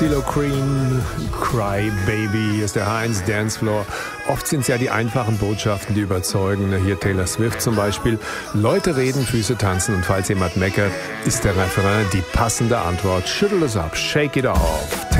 CeeLo Green, Cry Baby, hier ist der H1 Dancefloor. Oft sind es ja die einfachen Botschaften, die überzeugen. Hier Taylor Swift zum Beispiel. Leute reden, Füße tanzen und falls jemand meckert, ist der Refrain die passende Antwort. Schüttel es ab, shake it off.